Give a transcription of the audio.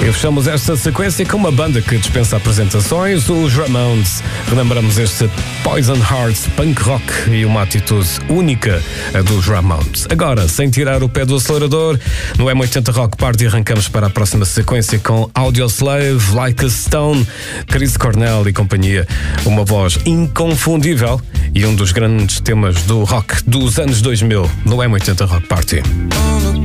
E fechamos esta sequência com uma banda que dispensa apresentações, os Ramones. Relembramos este Poison Hearts punk rock e uma atitude única dos Ramones. Agora, sem tirar o pé do acelerador, no M80 Rock Party arrancamos para a próxima sequência com Audioslave, Like a Stone, Chris Cornell e companhia. Uma voz inconfundível e um dos grandes temas do rock dos anos 2000 no M80 Rock Party.